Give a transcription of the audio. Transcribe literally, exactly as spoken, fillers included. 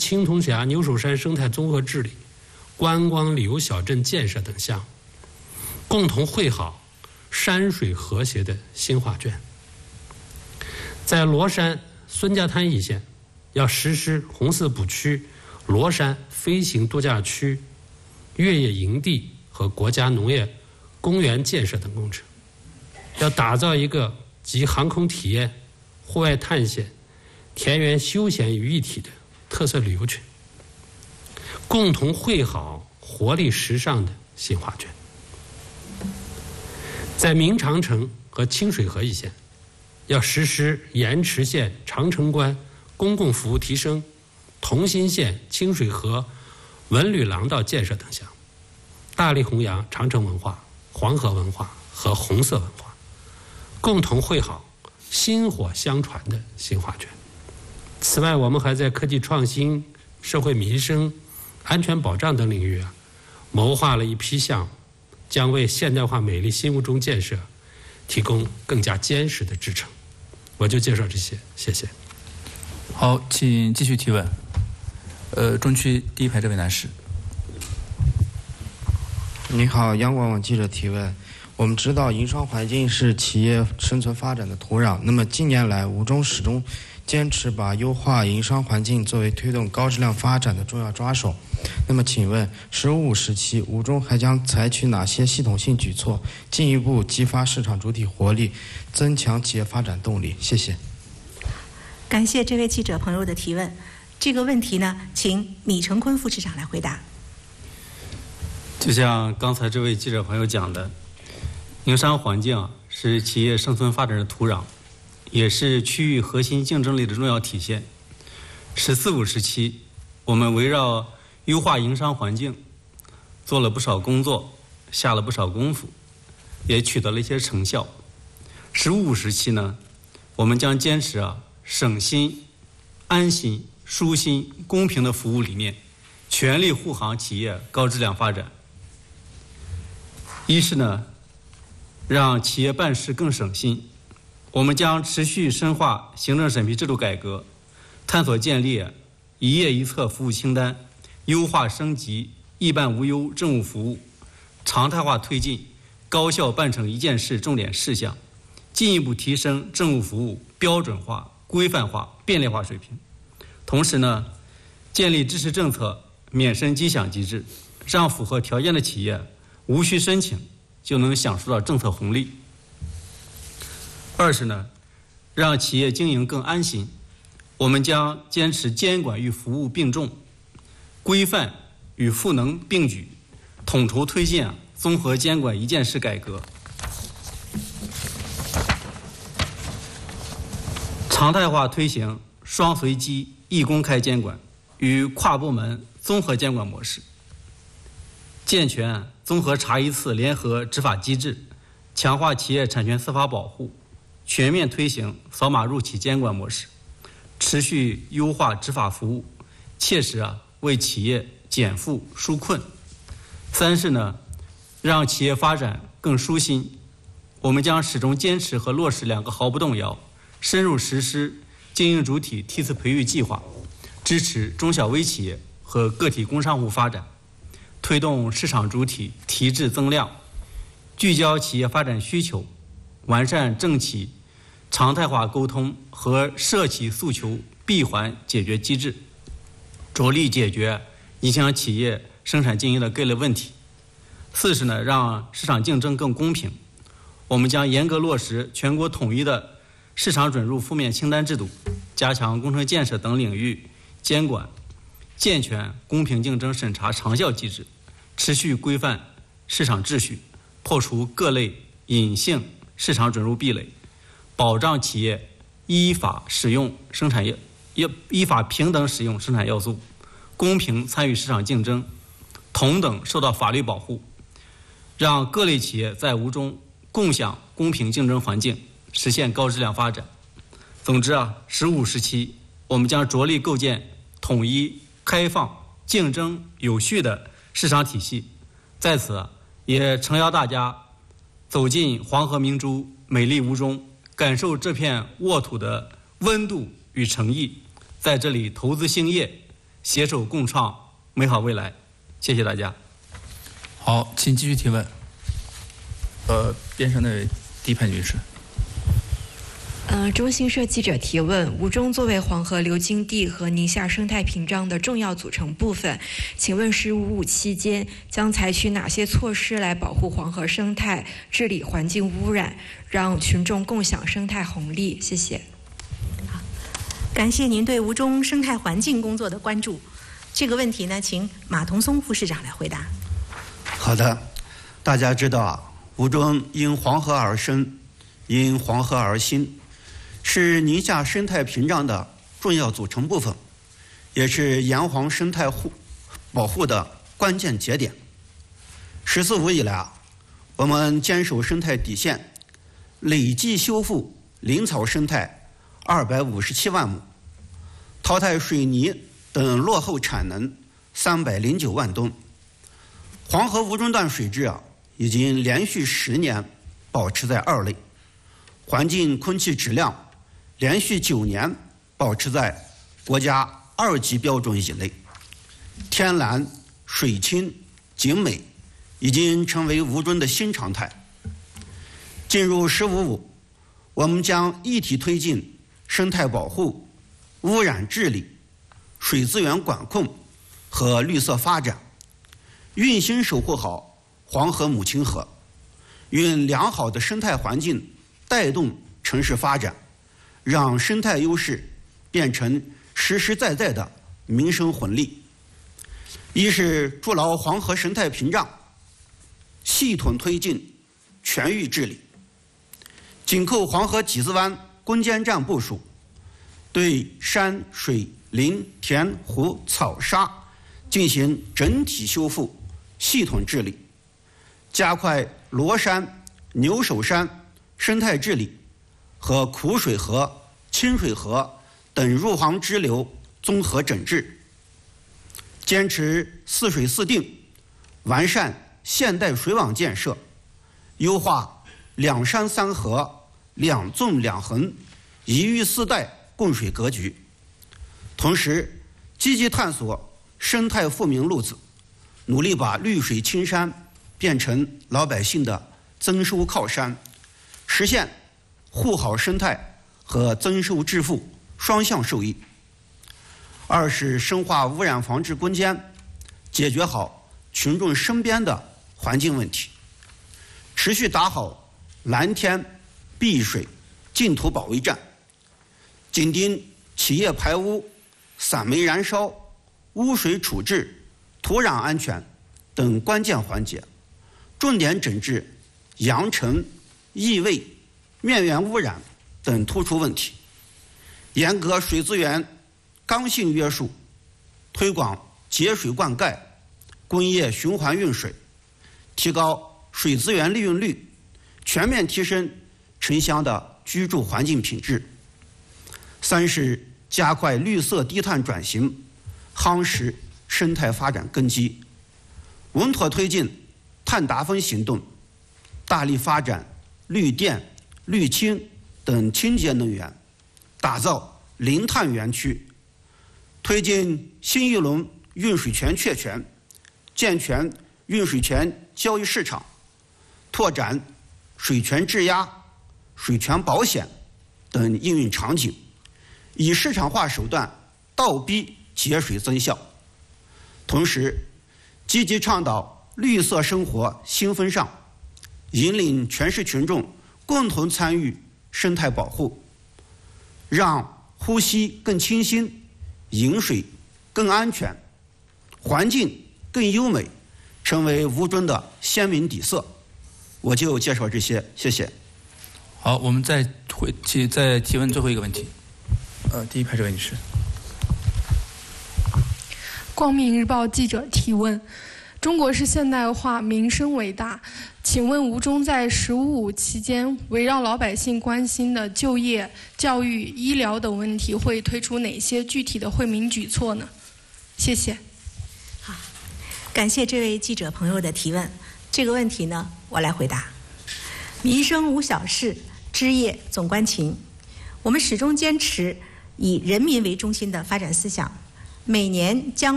青铜峡、牛首山生态综合治理、观光旅游小镇建设等项，共同绘好山水和谐的新画卷。在罗山、孙家滩一线，要实施红色补区、罗山飞行度假区、越野营地和国家农业公园建设等工程，要打造一个集航空体验、户外探险、田园休闲于一体的特色旅游群，共同绘好活力时尚的新画卷。在明长城和清水河一线，要实施盐池县长城关公共服务提升、同心县清水河文旅廊道建设等项，大力弘扬长城文化、黄河文化和红色文化，共同绘好薪火相传的新画卷。此外，我们还在科技创新、社会民生、安全保障等领域啊，谋划了一批项目，将为现代化美丽新物种建设提供更加坚实的支撑。我就介绍这些，谢谢。 好，请继续提问。呃，中区第一排这位男士。 你好，央广网记者提问。我们知道营商环境是企业生存发展的土壤，那么近年来吴中始终坚持把优化营商环境作为推动高质量发展的重要抓手。那么请问“十五五”时期，吴中还将采取哪些系统性举措，进一步激发市场主体活力，增强企业发展动力？谢谢。 感谢这位记者朋友的提问。这个问题呢，请米成坤副市长来回答。 就像刚才这位记者朋友讲的，营商环境啊是企业生存发展的土壤，也是区域核心竞争力的重要体现。“十四五”时期，我们围绕优化营商环境做了不少工作，下了不少功夫，也取得了一些成效。“十五五”时期呢，我们将坚持啊省心、安心、舒心、公平的服务理念，全力护航企业高质量发展。一是呢，让企业办事更省心，我们将持续深化行政审批制度改革，探索建立一页一册服务清单，优化升级易办无忧政务服务，常态化推进高效办成一件事重点事项，进一步提升政务服务标准化、规范化、便利化水平。同时呢，建立支持政策免申积享机制，让符合条件的企业无需申请就能享受到政策红利。二是呢，让企业经营更安心，我们将坚持监管与服务并重，规范与赋能并举，统筹推进啊综合监管一件事改革，常态化推行双随机一公开监管与跨部门综合监管模式，健全综合查一次联合执法机制，强化企业产权司法保护，全面推行扫码入企监管模式，持续优化执法服务，切实啊为企业减负纾困。三是呢，让企业发展更舒心，我们将始终坚持和落实两个毫不动摇，深入实施经营主体梯次培育计划，支持中小微企业和个体工商户发展，推动市场主体提质增量，聚焦企业发展需求，完善政企常态化沟通和社企诉求闭环解决机制，着力解决影响企业生产经营的各类问题。四是呢，让市场竞争更公平，我们将严格落实全国统一的市场准入负面清单制度，加强工程建设等领域监管，健全公平竞争审查长效机制，持续规范市场秩序，破除各类隐性市场准入壁垒，保障企业依法使用生产要依法平等使用生产要素，公平参与市场竞争，同等受到法律保护，让各类企业在吴中共享公平竞争环境，实现高质量发展。总之啊，十五时期我们将着力构建统一、开放、竞争、有序的市场体系。在此也诚邀大家走进黄河明珠美丽吴中，感受这片沃土的温度与诚意，在这里投资兴业， 携手共创美好未来。谢谢大家。 好，请继续提问。呃，边上那位第一排女士。 呃，中新社记者提问：吴中作为黄河流经地和宁夏生态屏障的重要组成部分，请问“十五五”期间将采取哪些措施来保护黄河生态、治理环境污染，让群众共享生态红利？谢谢。 好，感谢您对吴中生态环境工作的关注。这个问题呢，请马同松副市长来回答。 好的，大家知道啊，吴中因黄河而生，因黄河而兴。是宁夏生态屏障的重要组成部分，也是沿黄生态护保护的关键节点。“十四五”以来啊，我们坚守生态底线，累计修复林草生态二百五十七万亩，淘汰水泥等落后产能三百零九万吨。黄河吴中段水质啊，已经连续十年保持在二类，环境空气质量连续九年保持在国家二级标准以内，天蓝、水清、景美已经成为吴中的新常态。进入“十五五”，我们将一体推进生态保护、污染治理、水资源管控和绿色发展，运行守护好黄河母亲河，用良好的生态环境带动城市发展，让生态优势变成实实在在的民生红利。一是筑牢黄河生态屏障，系统推进全域治理，紧扣黄河几字湾攻坚战部署，对山水林田湖草沙进行整体修复、系统治理，加快罗山、牛首山生态治理和苦水河、清水河等入黄支流综合整治，坚持四水四定，完善现代水网建设，优化两山三河、两纵两横、一域四带供水格局，同时积极探索生态富民路子，努力把绿水青山变成老百姓的增收靠山，实现护好生态和增收致富双向受益。二是深化污染防治攻坚，解决好群众身边的环境问题，持续打好蓝天、碧水、净土保卫战，紧盯企业排污、散煤燃烧、污水处置、土壤安全等关键环节，重点整治扬尘、异味、面源污染等突出问题，严格水资源刚性约束，推广节水灌溉、工业循环用水，提高水资源利用率，全面提升城乡的居住环境品质。三是加快绿色低碳转型，夯实生态发展根基，稳妥推进碳达峰行动，大力发展绿电、绿氢等清洁能源，打造零碳园区，推进新一轮用水权确权，健全用水权交易市场，拓展水权质押、水权保险等应用场景，以市场化手段倒逼节水增效。同时，积极倡导绿色生活新风尚，引领全市群众共同参与生态保护，让呼吸更清新，饮水更安全，环境更优美，成为吴中的鲜明底色。我就介绍这些，谢谢。 好，我们再回提再提问最后一个问题。呃，第一排这位女士。 光明日报记者提问：中国式现代化民生伟大，请问吴中在“十五五”期间，围绕老百姓关心的就业、教育、医疗等问题，会推出哪些具体的惠民举措呢？谢谢。 好，感谢这位记者朋友的提问。这个问题呢，我来回答。民生无小事，枝叶总关情。我们始终坚持以人民为中心的发展思想， 每年将